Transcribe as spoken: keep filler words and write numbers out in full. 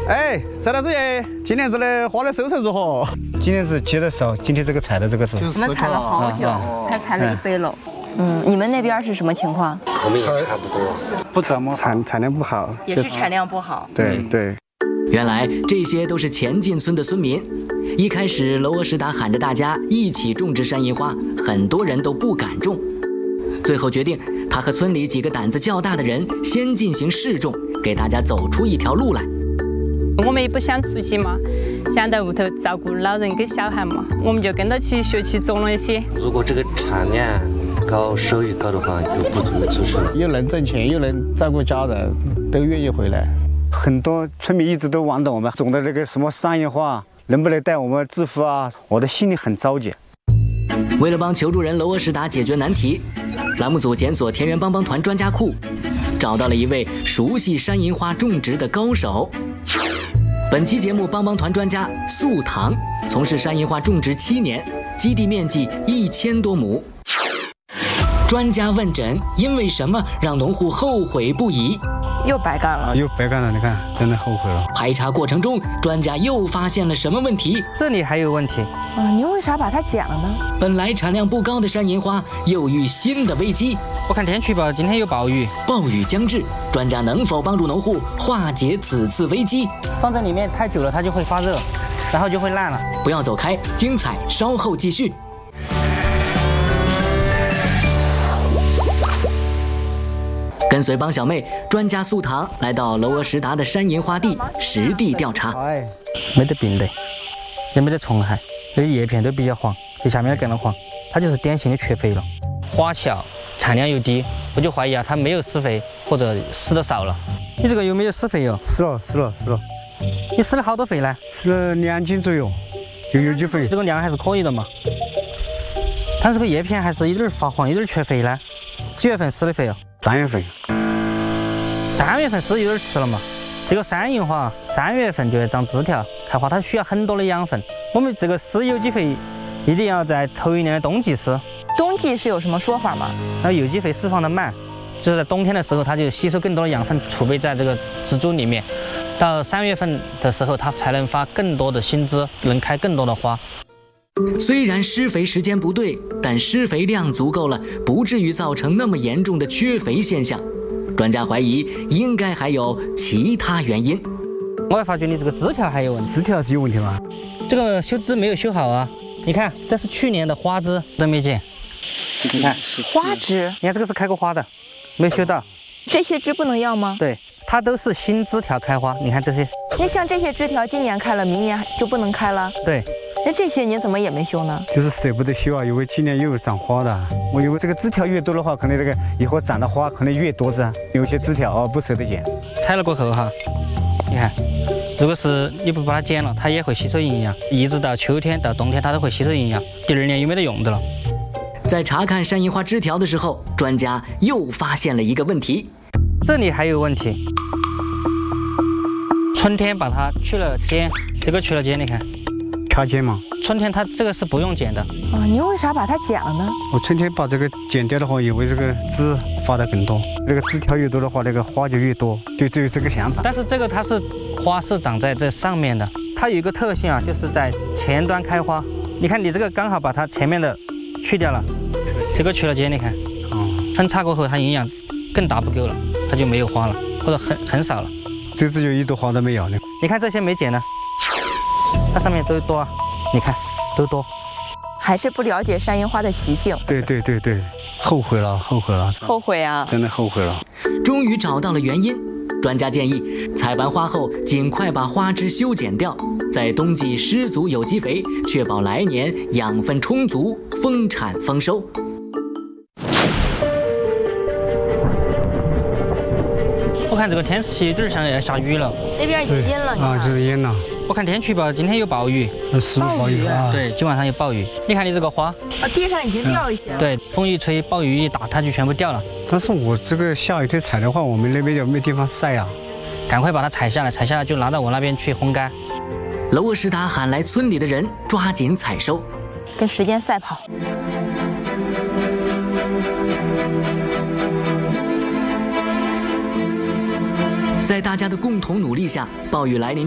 哎，蔡大师爷，今年子的花的收成如何？今年是结的少，今天这个采的这个是。 我们采了好久，才采了一背篓。嗯，你们那边是什么情况？ 我们也差不多， 不怎么产产量不好， 也是产量不好。 对对。 原来这些都是前进村的村民。一开始，娄阿什达喊着大家一起种植山银花，很多人都不敢种。最后决定，他和村里几个胆子较大的人先进行试种，给大家走出一条路来。 我们也不想出去嘛，想在屋头照顾老人跟小孩嘛，我们就跟着去学去种了一些。 如果这个产量高、收益高的话，又不足以出售， 又能挣钱，又能照顾家人，都愿意回来。很多村民一直都望着我们种的那个什么山银花，能不能带我们致富啊？我的心里很着急。 为了帮求助人娄阿什达解决难题，栏目组检索田园帮帮团专家库，找到了一位熟悉山银花种植的高手。本期节目帮帮团专家素堂从事山银花种植七年，基地面积一千多亩。专家问诊，因为什么让农户后悔不已？ 又白干了， 又白干了，你看，真的后悔了。 排查过程中，专家又发现了什么问题？ 这里还有问题啊！您为啥把它剪了呢？ 本来产量不高的山银花又遇新的危机。 我看天气预报今天有暴雨， 暴雨将至，专家能否帮助农户化解此次危机？ 放在里面太久了，它就会发热，然后就会烂了。 不要走开，精彩稍后继续。跟随帮小妹，专家素堂来到娄阿什达的山银花地实地调查。 没得病的，也没得虫害，这叶片都比较黄，这下面更的黄，它就是典型的缺肥了。花小，产量又低，我就怀疑啊，它没有施肥或者施的少了。你这个有没有施肥哟？ 施了，施了，施了。 你施了好多肥呢？ 施了两斤左右，有有机肥。 这个量还是可以的嘛。它这个叶片还是有点发黄，有点缺肥呢。几月份施的肥哦？ 三月份。 三月份施有点迟了嘛。这个山银花三月份就要长枝条开花，它需要很多的养分。我们这个施有机肥一定要在头一年的冬季施。 冬季是有什么说法吗？ 那有机肥释放的慢，就是在冬天的时候，它就吸收更多的养分，储备在这个植株里面。到三月份的时候，它才能发更多的新枝，能开更多的花。 虽然施肥时间不对，但施肥量足够了，不至于造成那么严重的缺肥现象。专家怀疑应该还有其他原因。 我还发觉你这个枝条还有问题。 枝条是有问题吗？ 这个修枝没有修好啊！你看，这是去年的花枝都没剪。你看花枝， 你看这个是开过花的，没修到。 这些枝不能要吗？ 对，它都是新枝条开花。你看这些， 那像这些枝条今年开了，明年就不能开了。 对。 那这些您怎么也没修呢？ 就是舍不得修啊，因为今年又有长花的。我以为这个枝条越多的话，可能这个以后长的花可能越多噻。有些枝条哦不舍得剪。 采了过后哈，你看，如果是你不把它剪了，它也会吸收营养，一直到秋天到冬天它都会吸收营养，第二年又没得用的了。 在查看山银花枝条的时候，专家又发现了一个问题。 这里还有问题。春天把它去了尖，这个去了尖，你看。 掐尖嘛， 春天它这个是不用剪的啊。您为啥把它剪了呢？ 我春天把这个剪掉的话，因为这个枝发的更多，这个枝条越多的话，那个花就越多，就只有这个想法。 但是这个它是花是长在这上面的，它有一个特性啊，就是在前端开花。你看你这个刚好把它前面的去掉了，这个去了尖，你看，哦，分叉过后它营养更打不够了，它就没有花了，或者很很少了。 这次就一朵花都没有了。 你看这些没剪的。它上面都多啊，你看都多， 还是不了解山银花的习性。 对对对对，后悔了，后悔了， 后悔啊！ 真的后悔了。 终于找到了原因，专家建议采完花后尽快把花枝修剪掉，在冬季施足有机肥，确保来年养分充足，丰产丰收。 我看这个天气有点像要下雨了， 那边已经阴了啊，就是阴了。 我看天气预报今天有暴雨， 是暴雨啊！ 对，今晚上有暴雨。你看你这个花啊，地上已经掉一些了。 对，风一吹，暴雨一打，它就全部掉了。 但是我这个下雨天采的话，我们那边就没地方晒啊。 赶快把它采下来，采下来就拿到我那边去烘干。 娄阿什达喊来村里的人，抓紧采收， 跟时间赛跑。 在大家的共同努力下，暴雨来临。